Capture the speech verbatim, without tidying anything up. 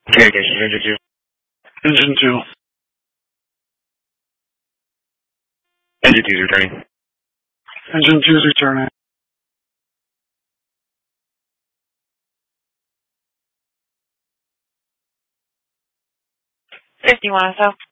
Communications, engine two. Engine two. Engine two is returning. Engine two is returning. fifty-one, so.